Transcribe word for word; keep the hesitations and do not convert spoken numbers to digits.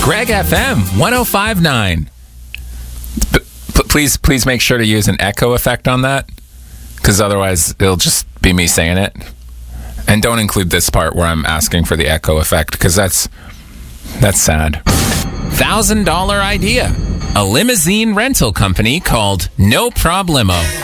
Greg F M one oh five point nine. P- p- please, please make sure to use an echo effect on that, because otherwise it'll just be me saying it. And don't include this part where I'm asking for the echo effect, because that's that's sad. Thousand dollar idea: a limousine rental company called No Problemo.